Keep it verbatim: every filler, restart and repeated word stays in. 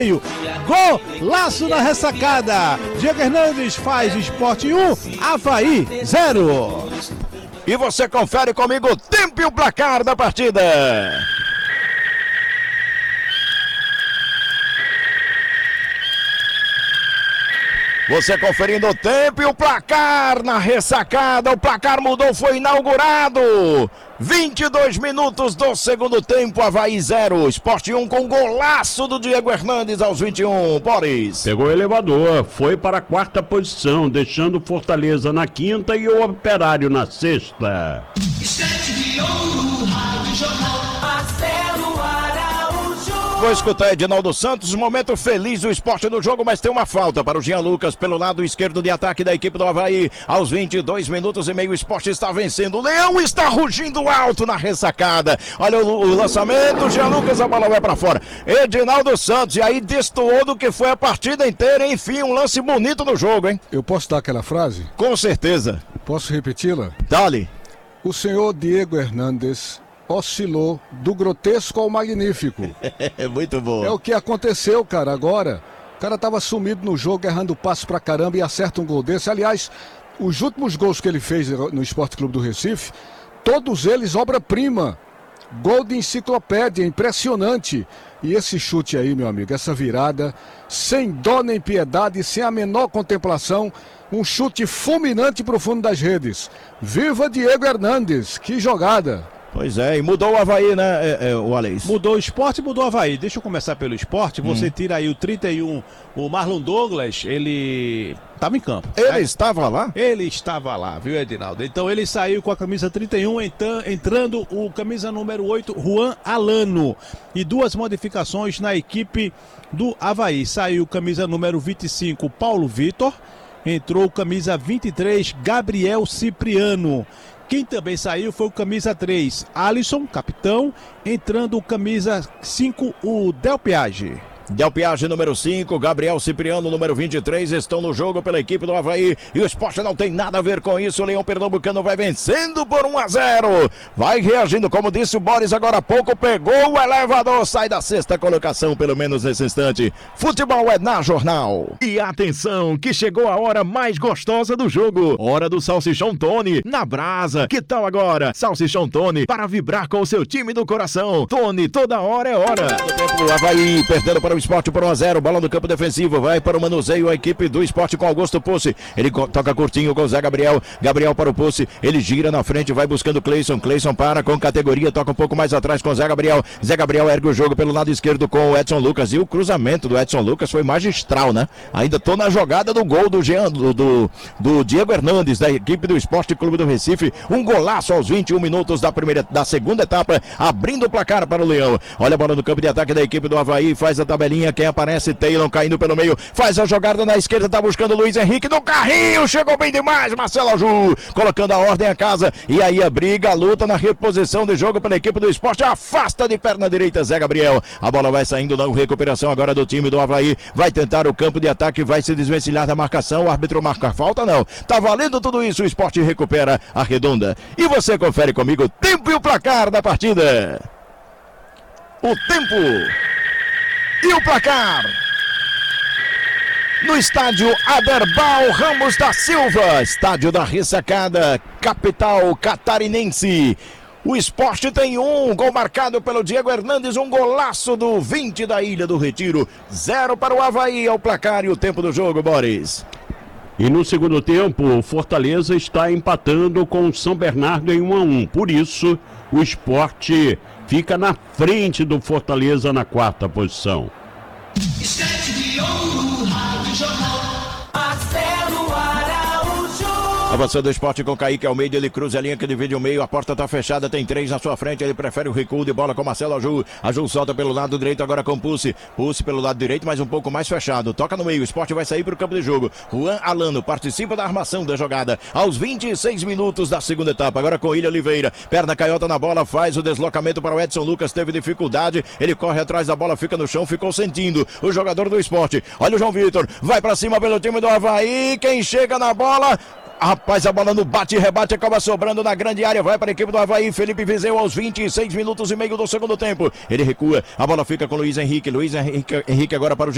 Golaço na ressacada. Diego Hernandes faz Sport um, Avaí zero. E você confere comigo o tempo e o placar da partida. Você conferindo o tempo e o placar na ressacada. O placar mudou, foi inaugurado. vinte e dois minutos do segundo tempo, Avaí zero. Sport um com golaço do Diego Hernandes aos vinte e um. Boris. Pegou o elevador, foi para a quarta posição, deixando o Fortaleza na quinta e o Operário na sexta. Vou escutar Edinaldo Santos, momento feliz do Sport no jogo, mas tem uma falta para o Jean Lucas pelo lado esquerdo de ataque da equipe do Avaí. Aos vinte e dois minutos e meio, o Sport está vencendo. O Leão está rugindo alto na ressacada. Olha o, o lançamento, Jean Lucas, a bola vai para fora. Edinaldo Santos, e aí destoou do que foi a partida inteira. Enfim, um lance bonito no jogo, hein? Eu posso dar aquela frase? Com certeza. Posso repeti-la? Dale. O senhor Diego Hernandes oscilou do grotesco ao magnífico. É muito bom. É o que aconteceu, cara, agora. O cara tava sumido no jogo, errando passo pra caramba e acerta um gol desse. Aliás, os últimos gols que ele fez no Esporte Clube do Recife, todos eles obra-prima. Gol de enciclopédia, impressionante. E esse chute aí, meu amigo, essa virada, sem dó nem piedade, sem a menor contemplação, um chute fulminante pro fundo das redes. Viva Diego Hernandes, que jogada! Pois é, e mudou o Avaí, né, é, é, o Alex? Mudou o Sport e mudou o Avaí. Deixa eu começar pelo Sport. Você hum. tira aí o trinta e um, o Marlon Douglas, ele estava em campo. Ele né? estava lá? Ele estava lá, viu, Edinaldo? Então ele saiu com a camisa trinta e um, entrando, entrando o camisa número oito, Juan Alano. E duas modificações na equipe do Avaí. Saiu camisa número vinte e cinco, Paulo Vitor. Entrou camisa vinte e três, Gabriel Cipriano. Quem também saiu foi o camisa três, Alisson, capitão, entrando o camisa cinco, o Del Piage. Del Piage, número cinco, Gabriel Cipriano, número vinte e três, estão no jogo pela equipe do Avaí e o Sport não tem nada a ver com isso. O Leão Pernambucano vai vencendo por um a zero, vai reagindo, como disse o Boris agora há pouco, pegou o elevador, sai da sexta colocação, pelo menos nesse instante. Futebol é na Jornal. E atenção, que chegou a hora mais gostosa do jogo, hora do Salsichão Tony, na brasa. Que tal agora? Salsichão Tony, para vibrar com o seu time do coração. Tony, toda hora é hora. No tempo, o Avaí perdendo para o Sport por um a zero, bola no campo defensivo, vai para o manuseio a equipe do Sport com Augusto Pucci, ele toca curtinho com o Zé Gabriel, Gabriel para o Pucci, ele gira na frente, vai buscando o Cleison, Cleison para com categoria, toca um pouco mais atrás com o Zé Gabriel, Zé Gabriel ergue o jogo pelo lado esquerdo com o Edson Lucas, e o cruzamento do Edson Lucas foi magistral, né? Ainda tô na jogada do gol do, Jean, do, do, do Diego Hernandes, da equipe do Esporte Clube do Recife, um golaço aos vinte e um minutos da, primeira, da segunda etapa, abrindo o placar para o Leão. Olha a bola no campo de ataque da equipe do Avaí, faz a tabelinha, quem aparece, Taylor caindo pelo meio, faz a jogada na esquerda, tá buscando o Luiz Henrique no carrinho, chegou bem demais, Marcelo Aju, colocando a ordem a casa, e aí a briga, a luta na reposição de jogo pela equipe do Sport, afasta de perna direita Zé Gabriel, a bola vai saindo na recuperação agora do time do Avaí, vai tentar o campo de ataque, vai se desvencilhar da marcação, o árbitro marca falta, não, tá valendo tudo isso, o Sport recupera a redonda, e você confere comigo o tempo e o placar da partida. O tempo e o placar no estádio Aderbal Ramos da Silva, estádio da ressacada, capital catarinense. O Sport tem um gol marcado pelo Diego Hernandes, um golaço do vinte da Ilha do Retiro, zero para o Avaí ao placar e o tempo do jogo, Boris. E no segundo tempo, o Fortaleza está empatando com o São Bernardo em um a um, por isso o Sport fica na frente do Fortaleza na quarta posição. Avançando o Sport com Kaique Almeida, ele cruza a linha que divide o meio, a porta tá fechada, tem três na sua frente, ele prefere o recuo de bola com Marcelo Aju, Aju solta pelo lado direito agora com Pucci, Pucci pelo lado direito, mas um pouco mais fechado, toca no meio, o Sport vai sair para o campo de jogo, Juan Alano participa da armação da jogada, aos vinte e seis minutos da segunda etapa, agora com Ilha Oliveira, perna canhota na bola, faz o deslocamento para o Edson Lucas, teve dificuldade, ele corre atrás da bola, fica no chão, ficou sentindo, o jogador do Sport, olha o João Vitor, vai para cima pelo time do Avaí, quem chega na bola... Rapaz, a bola no bate e rebate acaba sobrando na grande área, vai para a equipe do Avaí, Felipe Viseu aos vinte e seis minutos e meio do segundo tempo, ele recua, a bola fica com Luiz Henrique, Luiz Henrique, Henrique agora para o